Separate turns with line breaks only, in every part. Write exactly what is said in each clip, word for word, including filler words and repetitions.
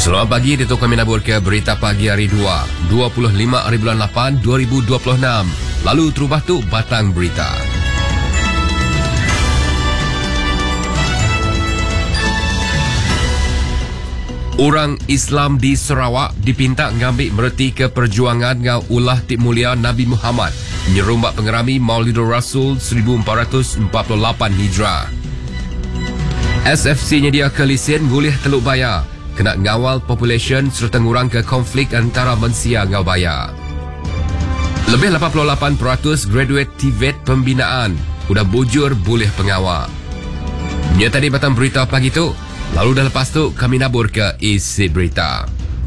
Selamat pagi, Dato' kami nabur ke Berita Pagi hari dua, dua puluh lima hari bulan lapan, dua ribu dua puluh enam. Lalu terubah tu batang berita. Orang Islam di Sarawak dipinta ngambil mereti ke perjuangan ngau ulah Tik Mulia Nabi Muhammad menyerumbat pengerami Maulidur Rasul seribu empat ratus empat puluh lapan Hijrah. S F C nyedia kelisian gulih Teluk Baya kena ngawal population serta ngurang ke konflik antara mensia ngau baya. Lebih lapan puluh lapan peratus graduate T V E T pembinaan udah bujur boleh pengawal. Nya tadi batang berita pagi tu. Lalu dah lepas tu kami nabur ke isi berita.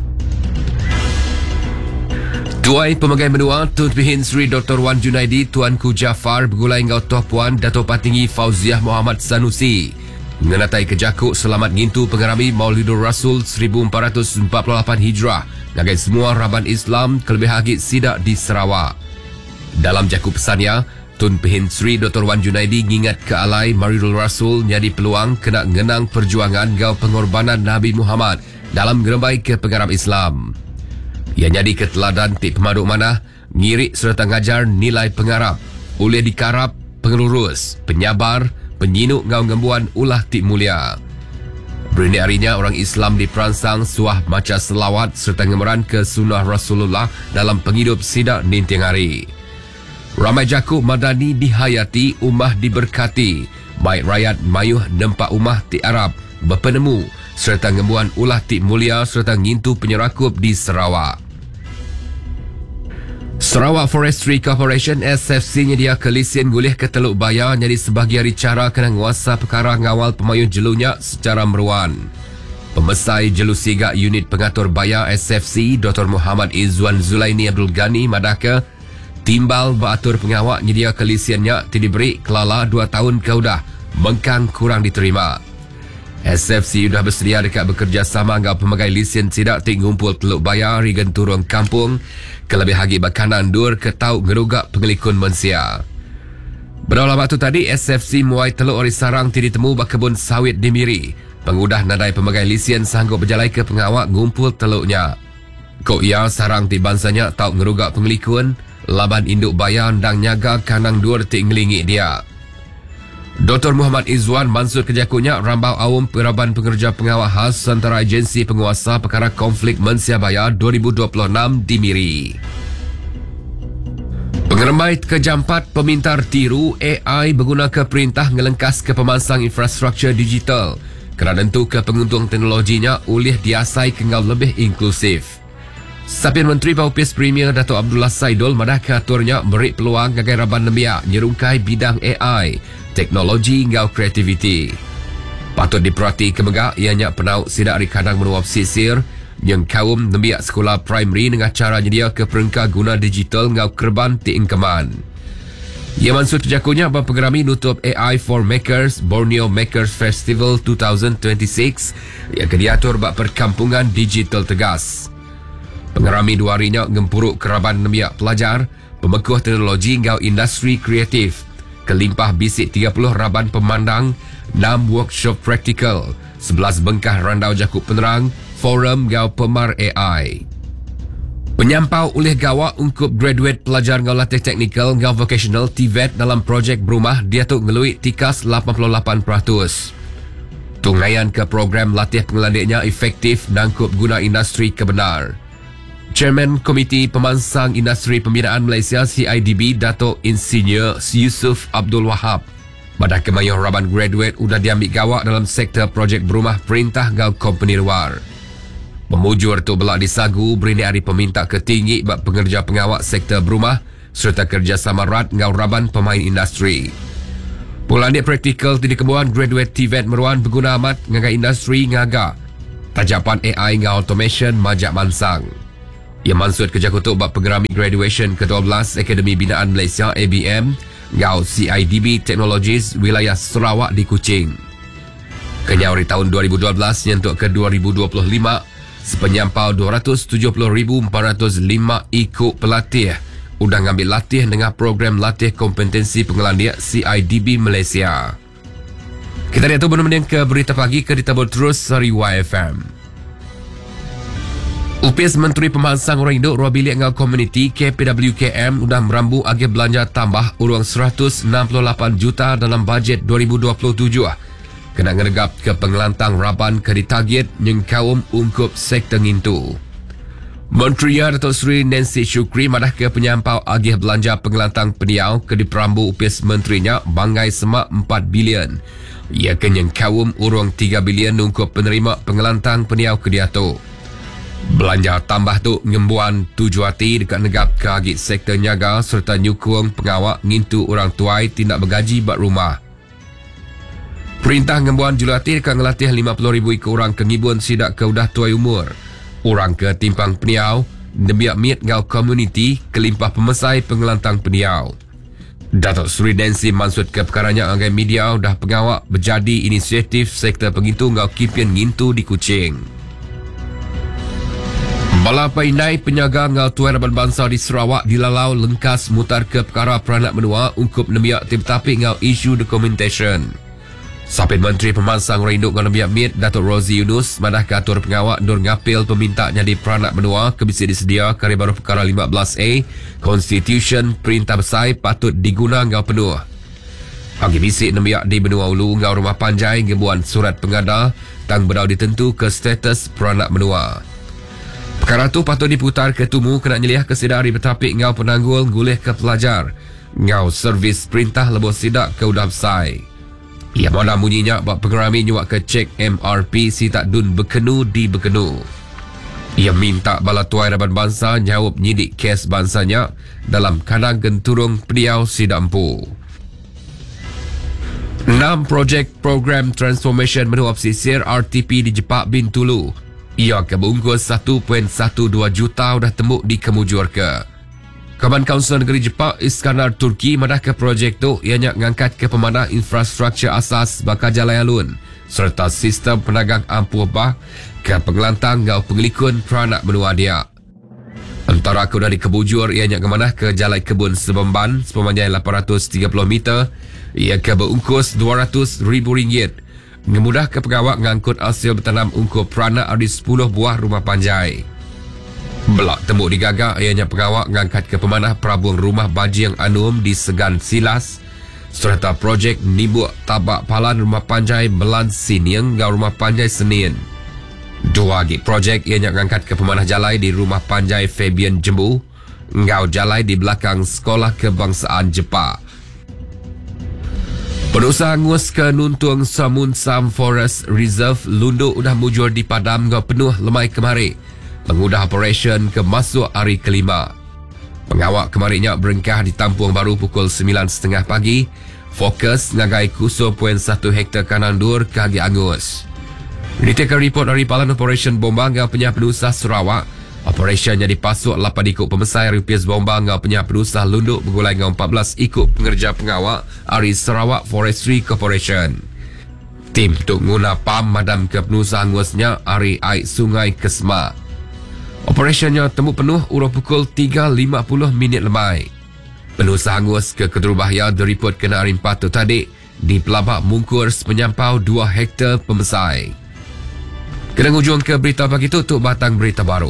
Tuai Pemegai Menua Tun Pihin Sri Doktor Wan Junaidi Tuanku Jafar bergulai ngau Tuan Puan Dato' Patinggi Fauziah Muhammad Sanusi mengenatai kejakuk selamat ngintu pengerami Maulidur Rasul seribu empat ratus empat puluh lapan Hijrah ngagai semua raban Islam kelebih hagit sidak di Sarawak. Dalam jakuk pesannya, Tun Pihin Sri Doktor Wan Junaidi ngingat ke alai Maulidur Rasul nyadi peluang kena ngenang perjuangan gau pengorbanan Nabi Muhammad dalam ngerembai ke pengarap Islam. Ia nyadi keteladan Tik Pemaduk Manah, ngirik serta ngajar nilai pengarap, oleh dikarap, pengelurus, penyabar, penyinuk ngau ngembuan ulah Tik Mulia. Berini harinya orang Islam diperansang suah maca selawat serta ngemeran ke sunnah Rasulullah dalam penghidup sidak nintiang hari. Ramai jakuk madani dihayati, umah diberkati. Baik rakyat mayuh nempak umah Tik Arab berpenemu serta ngembuan ulah Tik Mulia serta ngintu penyerakup di Sarawak. Sarawak Forestry Corporation S F C nyedia kelisian gulih ke Teluk Baya jadi sebagai hari cara kena nguasa perkara ngawal pemayun jelunya secara meruan. Pemesai Jelu Sigak Unit Pengatur Baya S F C Doktor Muhammad Izzuan Zulaini Abdul Ghani madaka timbal beratur pengawak nyedia kelisiannya diberi kelala dua tahun ke udah mengkang kurang diterima. S F C sudah bersedia dekat bekerjasama dengan pemegai lisian sidak Tik Ngumpul Teluk Baya rigen turun kampung kelebih hagi bakanan dur ke tau ngerugak pengelikun mensia. Berawal waktu tadi S F C muai Teluk Ori Sarang ti ditemu bakebun sawit di Miri. Pengudah nadai pemegai lisian sanggup berjalai ke pengawak Ngumpul Teluknya. Kok ia sarang ti bansanya tau ngerugak pengelikun laban induk bayan dan nyaga kanang dur Tik ngelingi dia. Doktor Muhammad Izzuan mansur kejakunya rambau awam peraban pengerja pengawal khas antara agensi penguasa perkara konflik Mensia Baya dua ribu dua puluh enam di Miri. Pengerembai kejampat pemintar tiru A I berguna ke perintah ngelengkas ke pemansang infrastruktur digital kerana tentu ke penguntung teknologinya oleh diasai kengau lebih inklusif. Sapian Menteri Paupis Premier Dato' Abdullah Saidul madah keaturnya beri peluang ngagai raban nembia nyerungkai bidang A I, teknologi ngau kreativiti. Patut diperhati kemegak ianya penau sidak di kadang menuap sisir yang kaum nembia sekolah primary dengan cara nyedia ke perengka guna digital ngau kerban ti ingkeman. Ia mansur kejakunya abang pengerami nutup A I for Makers Borneo Makers Festival dua ribu dua puluh enam yang kediatur bak perkampungan digital tegas. Pengerami dua harinya ngempuruk keraban nemiak pelajar, pemekuh teknologi ngau industri kreatif, kelimpah bisik tiga puluh raban pemandang, enam workshop praktikal, sebelas bengkah randau jakuk penerang, forum ngau pemar A I. Penyampau oleh gawak ungkup graduate pelajar ngau latih teknikal ngau vocational T V E T dalam projek berumah dia tu ngelui tikas lapan puluh lapan peratus. Tungaian ke program latih pengelandiknya efektif nangkup guna industri kebenar. Chairman Komiti Pemansang Industri Pembinaan Malaysia C I D B Dato' Insinyur Yusuf Abdul Wahab badah kemayuh raban graduate udah diambil gawak dalam sektor projek berumah perintah ngau company luar. Pemujur tu belak disagu berini hari peminta ketinggi bak pengerja pengawak sektor berumah serta kerjasama rat ngau raban pemain industri. Pulandik praktikal di kebuan graduate T V E T meruan berguna amat ngagai industri ngaga tajapan A I ngau automation majak mansang. Ia mansur kerja kutuk bak pengerami graduation ke dua belas Akademi Binaan Malaysia A B M ngau C I D B Technologies wilayah Sarawak di Kuching. Kenyawari tahun dua ribu dua belas nyentuk ke dua ribu dua puluh lima sepenyampau dua ratus tujuh puluh ribu empat ratus lima ikut pelatih udah ngambil latih dengan program latih kompetensi pengelandia C I D B Malaysia. Kita lihat tu benar-benar ke berita pagi ke ditabur terus dari Y F M. Upis Menteri Pemansang Orang Induk Ruang Bilik Ngau Komuniti K P W K M sudah merambu agih belanja tambah urang seratus enam puluh lapan juta dalam bajet dua ribu dua puluh tujuh. Kena ngelegap ke pengelantang raban ke ditarget yang kaum ungkup sektor ngintu. Menteri Datuk Seri Nancy Shukri madah ke penyampau agih belanja pengelantang peniau ke diperambu upis menterinya bangai semak empat bilion. Ia kenyang kaum urang tiga bilion ungkup penerima pengelantang peniau ke diatur. Belanja tambah tu ngembuan tujuh hati dekat negap ke agit sektor niaga serta nyukung pengawak ngintu orang tuai tindak bergaji bak rumah. Perintah ngembuan julati dekat ngelatih lima puluh ribu ikut orang kengibun sidak ke udah tuai umur. Orang ke timpang peniau, demiak miet ngau komuniti kelimpah pemesai pengelantang peniau. Datuk Seri Nancy maksud ke perkaranya agai media dah pengawak berjadi inisiatif sektor pengintu ngau kipian ngintu di Kuching. Bala Painai penyaga ngau tuai Raban Bangsa di Sarawak dilalau lengkas mutar ke perkara peranak menua ungkup nemiak tim tapi ngau isu documentation. Sapit Menteri Pemansang Orang Induk ngau nemiak mit Datuk Rozi Yunus madah ke atur pengawak nur ngapil pemintanya di peranak menua kebisi disedia kari baru perkara lima belas A Constitution Perintah Besar patut diguna ngau penuh. Agi bisik nemiak di benua ulu ngau rumah panjai ngembuan surat pengada tang berau ditentu ke status peranak menua. Perkara tu patut diputar ke tumu kena nyeliah ke sidari bertapik ngau penanggul gulih ke pelajar ngau servis perintah lebih sidak ke udah besai. Ia malah bunyinya buat pengerami nyuak ke cek M R P si tak dun berkenu di berkenu. Ia minta bala tuai Raban Bangsa nyawab nyidik kes bansanya dalam kadang genturung peniau si dampu. Enam projek program transformation menu pesisir R T P di Jepak Bintulu. Ia kebungkus satu perpuluhan dua belas juta dah tembuk di kemujur ke. Kaman Kaunsil Negeri Jepak Iskandar Turki madah ke projek tu ianya ngangkat ke pemanah infrastruktur asas bakal jalan alun serta sistem penagang ampuh bah ke pengelantang ngau pengelikun peranak menua dia. Antara ke dari kebujur ianya kemanah ke jalan kebun Sebemban sepemanjang lapan ratus tiga puluh meter ia ke berungkus dua ratus ribu ringgit. Ngemudah ke pegawai ngangkut hasil bertanam ungkup peranak ada sepuluh buah rumah panjai. Belak tembuk digagak ianya pegawai ngangkat ke pemanah perabung rumah baji yang anum di Segan Silas serta projek nibuk tabak palan rumah panjai Belan Siniang ngau rumah panjai Senin. Dua lagi projek ianya ngangkat ke pemanah jalai di rumah panjai Fabian Jembu ngau jalai di belakang Sekolah Kebangsaan Jepak. Penusaha ngus ke Nuntung Samun Sam Forest Reserve Lundu udah mujur di padam ngau penuh lemai kemari. Pengudah operasi ke masuk hari kelima. Pengawak kemarinya berengkah di Tampuang Baru pukul sembilan tiga puluh pagi. Fokus ngagai kusur poin satu hektar kanan dur ke Hagi Angus. Ditekan report dari Palan Operation Bomba ngau penyah penusah Sarawak. Operasinya dipasuk lapan ikut pemesai Rupias Bomba ngau penyah penusah Lunduk bergulai ngau empat belas ikut pengerja pengawak dari Sarawak Forestry Corporation. Tim tu guna pam madam ke penusah angusnya dari air Sungai Kesma. Operasinya temu penuh urang pukul tiga lima puluh minit lemai. Penusah angus ke Kedurubahaya direport kena hari empat tu tadi di Pelabak Mungkurs menyampau dua hektar pemesai. Kena hujung ke berita pagi tu untuk batang berita baru.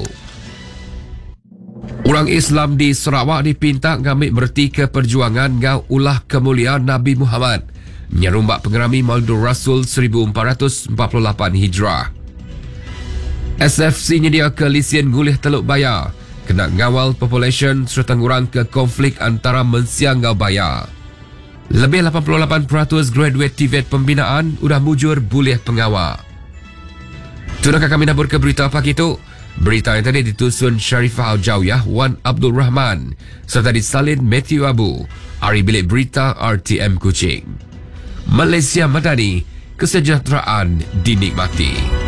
Orang Islam di Sarawak dipinta ngambil berhenti ke perjuangan ngau ulah kemuliaan Nabi Muhammad nyerumbak pengerami Maulidur Rasul seribu empat ratus empat puluh lapan Hijrah. S F C nyedia ke lisian gulih Teluk Bayar kena ngawal population serta ngurang ke konflik antara mensiang ngau bayar. Lebih lapan puluh lapan peratus graduate T V E T pembinaan udah mujur boleh pengawal. Tunakah kami nabur ke berita pagi itu? Berita yang tadi ditusun Sharifah Al-Jawiyah Wan Abdul Rahman serta disalin Matthew Abu dari bilik berita R T M Kuching. Malaysia Madani, kesejahteraan dinikmati.